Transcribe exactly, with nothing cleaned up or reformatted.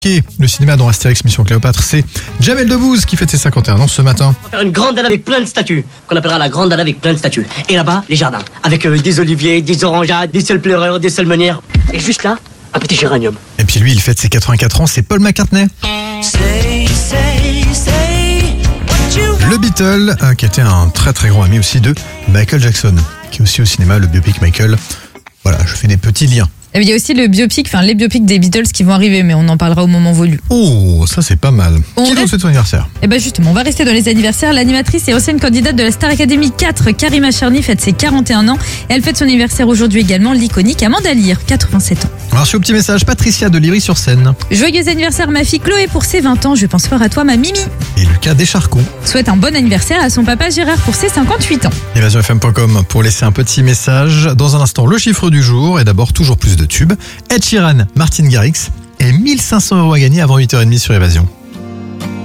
Le cinéma dans Astérix Mission Cléopâtre, c'est Jamel Debbouze qui fête ses cinquante et un ans ce matin. On va faire une grande dalle avec plein de statues, qu'on appellera la grande dalle avec plein de statues. Et là-bas, les jardins, avec euh, des oliviers, des orangeades, des seuls pleureurs, des seuls meunières. Et juste là, un petit géranium. Et puis lui, il fête ses quatre-vingt-quatre ans, c'est Paul McCartney. Say, say, say what you Le Beatle, euh, qui était un très très grand ami aussi de Michael Jackson, qui est aussi au cinéma, le biopic Michael. Voilà, je fais des petits liens. Il y a aussi le biopic, enfin les biopics des Beatles qui vont arriver, mais on en parlera au moment voulu. Oh, ça c'est pas mal. On Qui reste- donc souhaite son anniversaire? Et ben justement, on va rester dans les anniversaires. L'animatrice et ancienne candidate de la Star Academy quatre, Karima Charny, fête ses quarante et un ans. Et elle fête son anniversaire aujourd'hui également, l'iconique Amanda Lear, quatre-vingt-sept ans. On a reçu au petit message Patricia de Livry-sur-Seine Joyeux anniversaire ma fille Chloé pour ses vingt ans. Je pense fort à toi ma Mimi. et Lucas Descharcons. Souhaite un bon anniversaire à son papa Gérard pour ses cinquante-huit ans. évasion f m point com pour laisser un petit message. Dans un instant, le chiffre du jour et d'abord toujours plus de tubes. Ed Sheeran, Martin Garrix et mille cinq cents euros à gagner avant huit heures trente sur Évasion.